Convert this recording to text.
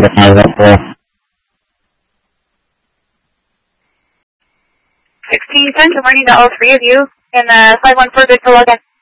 the 514. 1610, good morning to all three of you. And 514, good for login.